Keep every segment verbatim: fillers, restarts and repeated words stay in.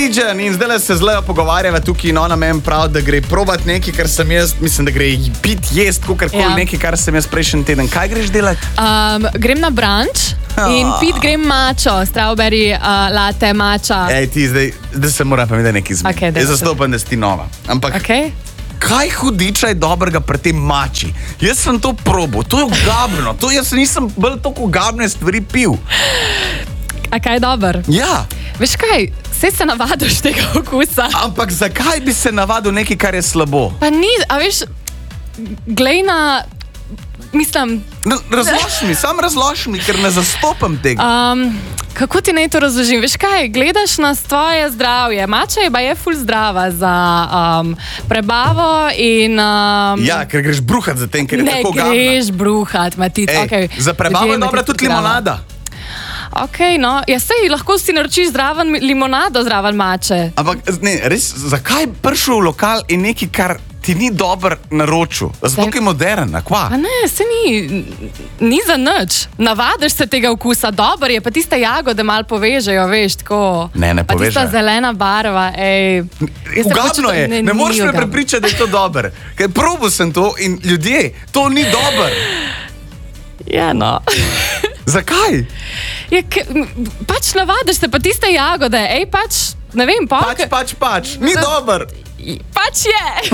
Tijan in zdaj se zlejo pogovarjava tukaj in ona meni pravi, da gre probat nekaj, kar sem jaz, mislim, da gre pit, jest, kakorkoli Ja. nekaj, kar sem jaz prejšnji teden. Kaj greš delati? Um, grem na brunch in pit grem mačo, strawberry uh, latte mača. Ej, ti zdaj, zdaj se mora pa mi da nekaj zmeti. Okej, daj jaz se. zastopam, da si ti nova. Ampak Okay. kaj hudiča je dobrega pri tem mači? Jaz sem to probal, to je ugabno, to jaz nisem bolj toliko ugabne stvari pil. A kaj je dober? Ja, Veš kaj, vse se navadiš tega okusa. ampak zakaj bi se navadil nekaj, kar je slabo? Pa ni, a veš, glej na, mislim, No, razloži mi, sam razloži mi, ker ne zastopam tega. um, kako ti naj to razložim? Veš kaj, gledaš na svoje zdravje. Mača je pa je ful zdrava za um, prebavo in... Um, Ja, ker greš bruhat za tem, ker je ne tako gabna. greš bruhat, Matic. Ej, Okay. za prebavo je dobra tudi limonada. Ok, no, ja sej, lahko si naročiš zraven limonado, zraven mače. Ampak ne, res, zakaj prišel v lokal in nekaj, kar ti ni dobro naročil? Zato je modern, akva? A ne, se ni, ni za nič. Navadiš se tega okusa, dober je, pa tiste jagode malo povežejo, veš, tako. Ne, ne Pa tista povežejo. zelena barva, ej. Jaz se Ugabno počutim- je, ne, ne ni moreš me ugabno. prepričati, da je to dobro. Ker probil sem to in ljudje, to ni dobro. Ja, no. Zakaj? Je, k, m, pač navadiš se, pa tiste jagode, ej, pač, ne vem, pa. Pač, pač, pač, ni Za- dobro. Pač je.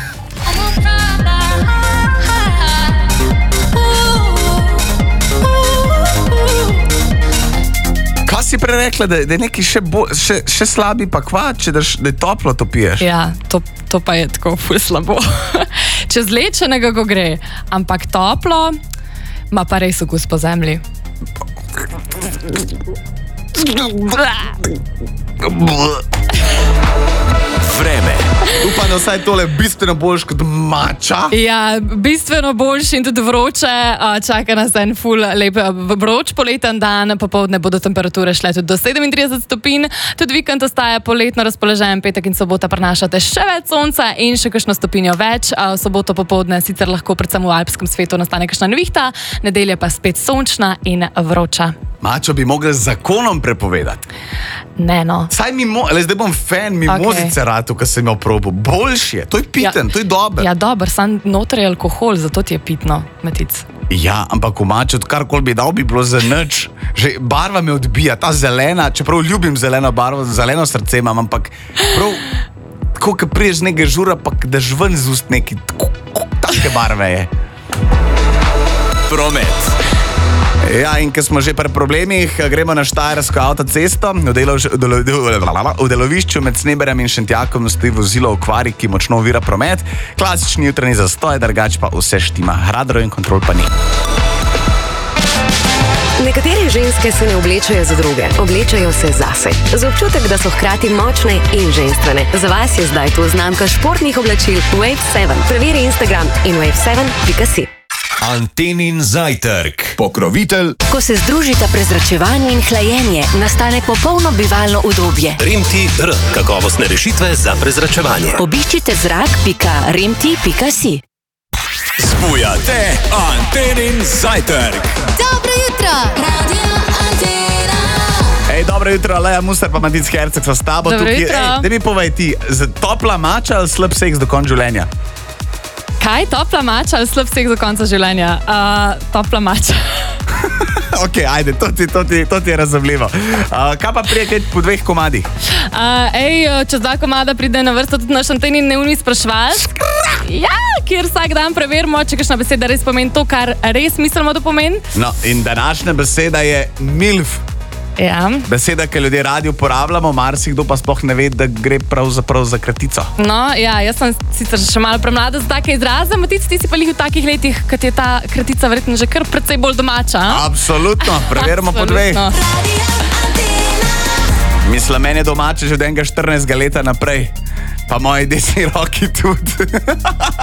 Kaj si prej rekla, da, da je nekaj še, bo, še, še slabi, pa kva, če daš, da je toplo to piješ? Ja, to, to pa je tako ful slabo. Čez lečenega go gre, ampak toplo ima pa res okus po zemlji. Vreme. Upam, da vsaj tole bistveno boljš kot mača. Ja, bistveno boljši in tudi vroče. A, Čaka nas en ful lep vroč poleten dan, popoldne bodo temperature šle tudi do sedemintrideset stopinj. Tudi vikend ostaja poletno razpoložen, petek in sobota prinašate še več sonca in še kakšno stopinjo več. A, V soboto popoldne sicer lahko predvsem v alpskem svetu nastane kakšna nevihta, nedelja pa spet sončna in vroča. Mačo bi mogli z zakonom prepovedati. Ne no. Saj mimo, le zdaj bom fan mimozice Okej. ratu, ko sem jo probil. Boljši je, to je piten, Ja. to je dober. Ja, dober, sam noter je alkohol, zato ti je pitno, Matic. Ja, ampak v mačo, karkoli bi dal, bi bilo za nič. Že barva me odbija, ta zelena, čeprav ljubim zeleno barvo, zeleno srce imam, ampak prav, tako, ko priješ z nekega žura, pa daš ven z ust neki, tako, take barve je. Promet. Ja, in ko smo že pri problemih, gremo na Štajersko avtocesto. V, delov, v, delo, v delovišču med Sneberjem in Šentjakom stoji vozilo v okvari, ki močno ovira promet. Klasični jutranji zastoj, drugače pa vse štima. Radarov in kontrol pa ni. Nekatere ženske se ne oblečajo za druge, oblečajo se zase. Za občutek, da so hkrati močne in ženstvene. Za vas je zdaj tu znamka športnih oblačil Wave sedem. Preveri Instagram in wave sedem pika si. Antenin zajtrk. Pokrovitelj Ko se združita prezračevanje in hlajenje, nastane popolno bivalno udobje. Rimti R. Kakovostne rešitve za prezračevanje. Obiščite zrak pika rimti pika si. Spujate Antenin zajtrk. Dobro jutro, Radio Antena. Ej, dobro jutro, Leja Musar pa Matic Herceg so s tabo Dobro tukaj. jutro. Ej, da mi povej ti, z topla mača ali slab seks do konca življenja? Kaj, topla mača ali slab seks do konca življenja? Uh, topla mača. Ok, ajde, to ti, to ti, to ti je razumljivo. Uh, kaj pa prije kaj po dveh komadih? Uh, ej, čez dva komada pride na vrsto tudi naš Antenin dnevni spraševalc. Ja, kjer vsak dan preverimo, če kakšna beseda res pomeni to, kar res mislimo, da pomeni. No, in današnja beseda je milf. Ja. Beseda, ki ljudje radi uporabljamo, marsikdo pa sploh ne ve, da gre pravzaprav za kratico. No, ja, jaz sem sicer še malo premlada za take izraze, Matic, ti si pa lih v takih letih, kad je ta kratica verjetno že kar precej bolj domača. A? Absolutno, preverimo po dveh. Absolutno. Radio Antena. Mislim, meni je domače že od enega štirinajstega leta naprej, pa moji desni roki tudi.